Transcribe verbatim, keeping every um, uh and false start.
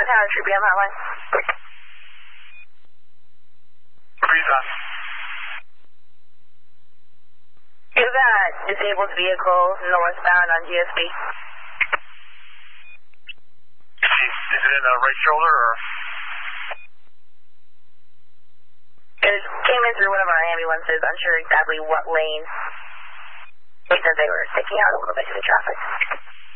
Tower, Tree B M hotline. Breeze on. You have a disabled vehicle northbound on G S B. Is it in the right shoulder or? It came in through one of our ambulances. Unsure exactly what lane. They said they were sticking out a little bit to the traffic.